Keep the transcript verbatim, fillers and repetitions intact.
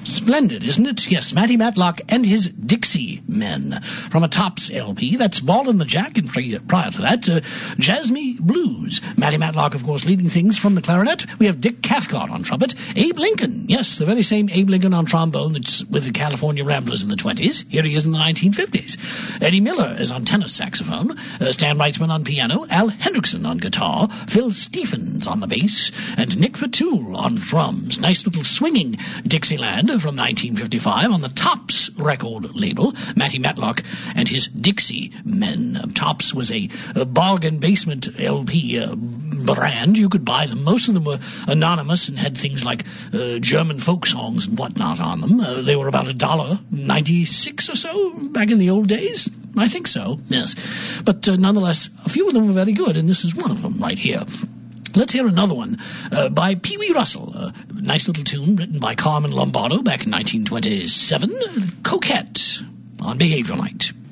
Splendid, isn't it? Yes, Matty Matlock and his Dixie Men from a Tops L P. That's Ball and the Jack, and prior to that, uh, Jasmine Blues. Matty Matlock, of course, leading things from the clarinet. We have Dick Cathcart on trumpet. Abe Lincoln, yes, the very same Abe Lincoln on trombone that's with the California Ramblers in the twenties. Here he is in the nineteen fifties. Eddie Miller is on tenor saxophone. Uh, Stan Weitzman on piano. Al Hendrickson on guitar. Phil Stephens on the bass. And Nick Fatul on drums. Nice little swinging Dixieland from nineteen fifty-five on the Tops record label. Matty Matlock and his Dixie Men. Tops was a, a bargain basement L P uh, brand. You could buy them. Most of them were anonymous and had things like uh, German folk songs and whatnot on them. Uh, they were about a dollar ninety-six or so back in the old days. I think so, yes. But uh, nonetheless, a few of them were very good, and this is one of them right here. Let's hear another one uh, by Pee Wee Russell. A nice little tune written by Carmen Lombardo back in nineteen twenty-seven. Coquette on Behavior Night.